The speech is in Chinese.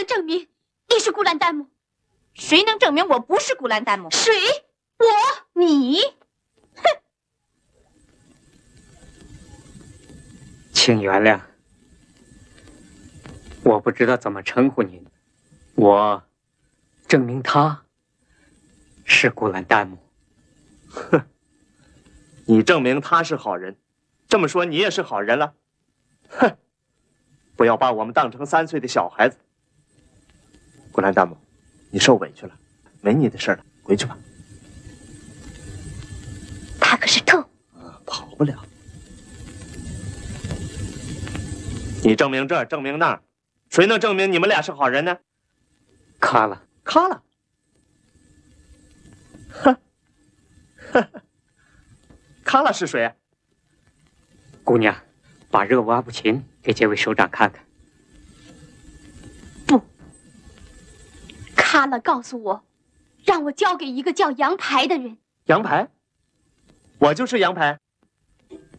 证明你是古兰丹木？ 谁能证明我不是古兰丹木？ 谁？我？ 你？哼！ 请原谅，我不知道怎么称呼您。我证明他是古兰丹木。 哼，你证明他是好人，这么说你也是好人了。哼，不要把我们当成3岁的小孩子。古兰丹木，你受委屈了，没你的事了，回去吧。 他可是偷。 跑不了。你证明这儿，证明那儿，谁能证明你们俩是好人呢？ 卡了， 卡了。哼，卡了是谁？ 姑娘，把热瓦布琴给这位首长看看。 不，卡了告诉我，让我交给一个叫杨排的人。 杨排？我就是杨排。